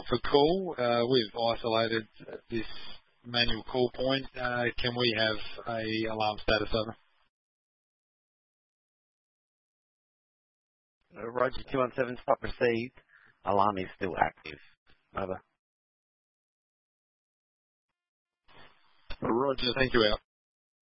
for call. We've isolated this manual call point. Can we have a alarm status over? Roger 217, stop received. Alarm is still active. Over. Roger, thank you, out.